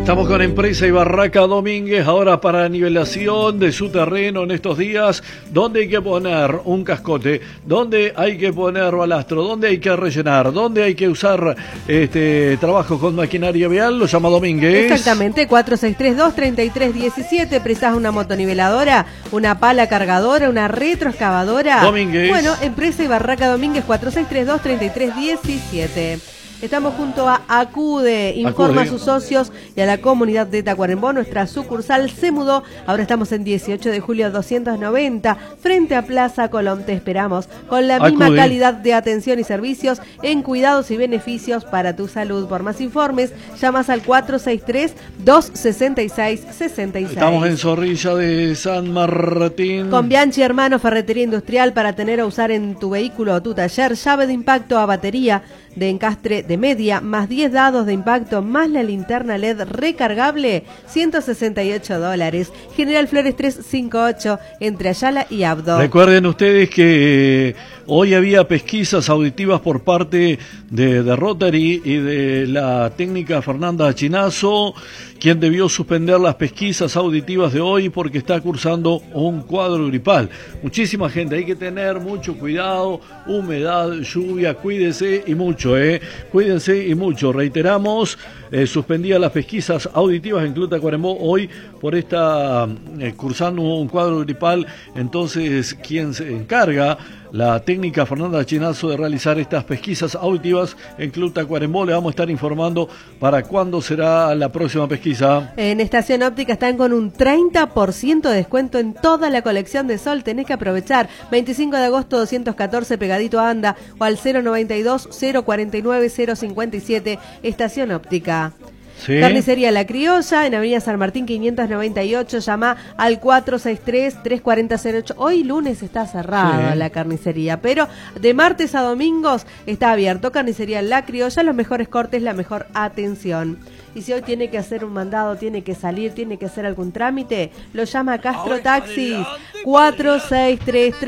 Estamos con Empresa y Barraca Domínguez, ahora para nivelación de su terreno en estos días, donde hay que poner un cascote, donde hay que poner balastro, donde hay que rellenar, donde hay que usar trabajo con maquinaria vial, lo llama Domínguez. Exactamente, 4632-3317, precisas una motoniveladora, una pala cargadora, una retroexcavadora. Domínguez. Bueno, Empresa y Barraca Domínguez, 4632-3317. Estamos junto a Acude, informa a sus socios y a la comunidad de Tacuarembó. Nuestra sucursal se mudó, ahora estamos en 18 de julio 290, frente a Plaza Colón. Te esperamos con la misma Acude. calidad de atención y servicios en cuidados y beneficios para tu salud. Por más informes, llamas al 463-266-66. Estamos en Zorrilla de San Martín. Con Bianchi Hermano, ferretería industrial para tener o usar en tu vehículo o tu taller, llave de impacto a batería de encastre de media, más 10 dados de impacto, más la linterna LED recargable, $168. General Flores 358, entre Ayala y Abdo. Recuerden ustedes que hoy había pesquisas auditivas por parte de Rotary y de la técnica Fernanda Chinazo, quien debió suspender las pesquisas auditivas de hoy porque está cursando un cuadro gripal. Muchísima gente, hay que tener mucho cuidado, humedad, lluvia, cuídese y mucho, cuídense y mucho. Reiteramos, suspendía las pesquisas auditivas en Club Tacuarembó hoy por esta cursando un cuadro gripal. Entonces, quien se encarga, la técnica Fernanda Chinazo, de realizar estas pesquisas auditivas en Club Tacuarembó, le vamos a estar informando para cuándo será la próxima pesquisa. En Estación Óptica están con un 30% de descuento en toda la colección de sol. Tenés que aprovechar. 25 de agosto 214, pegadito a Anda, o al 092-049-057, Estación Óptica. ¿Sí? Carnicería La Criolla, en Avenida San Martín 598, llama al 463-340-08. Hoy lunes está cerrada la carnicería, pero de martes a domingos está abierto. Carnicería La Criolla, los mejores cortes, la mejor atención. Y si hoy tiene que hacer un mandado, tiene que salir, tiene que hacer algún trámite, lo llama Castro Taxis, 463